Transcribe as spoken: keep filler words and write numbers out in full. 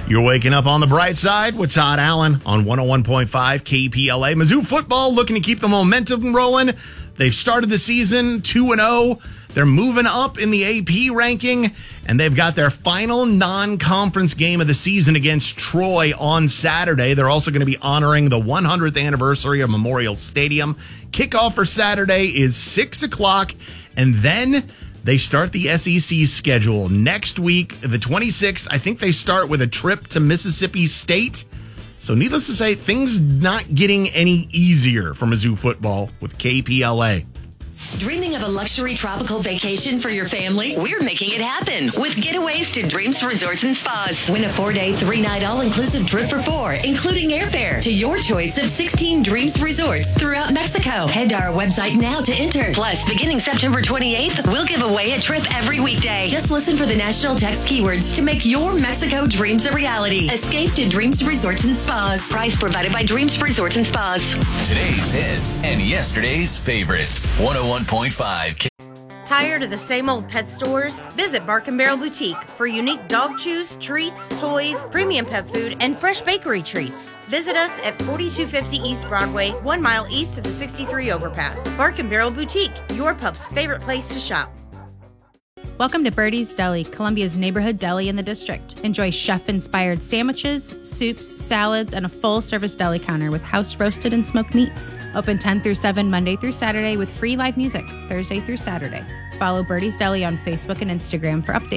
You're waking up on the bright side with Todd Allen on one oh one point five K P L A. Mizzou football looking to keep the momentum rolling. They've started the season two and oh. They're moving up in the A P ranking, and they've got their final non-conference game of the season against Troy on Saturday. They're also going to be honoring the one hundredth anniversary of Memorial Stadium. Kickoff for Saturday is six o'clock, and then they start the S E C schedule next week, the twenty-sixth. I think they start with a trip to Mississippi State. So needless to say, things not getting any easier for Mizzou football with K P L A. Dreaming of a luxury tropical vacation for your family? We're making it happen with Getaways to Dreams Resorts and Spas. Win a four-day, three-night all-inclusive trip for four, including airfare to your choice of sixteen Dreams Resorts throughout Mexico. Head to our website now to enter. Plus, beginning September twenty-eighth, we'll give away a trip every weekday. Just listen for the national text keywords to make your Mexico dreams a reality. Escape to Dreams Resorts and Spas. Prize provided by Dreams Resorts and Spas. Today's hits and yesterday's favorites. one oh one point five. Tired of the same old pet stores? Visit Bark and Barrel Boutique for unique dog chews, treats, toys, premium pet food, and fresh bakery treats. Visit us at forty-two fifty East Broadway, one mile east of the sixty-three overpass. Bark and Barrel Boutique, your pup's favorite place to shop. Welcome to Birdie's Deli, Columbia's neighborhood deli in the district. Enjoy chef-inspired sandwiches, soups, salads, and a full-service deli counter with house-roasted and smoked meats. Open ten through seven Monday through Saturday with free live music Thursday through Saturday. Follow Birdie's Deli on Facebook and Instagram for updates.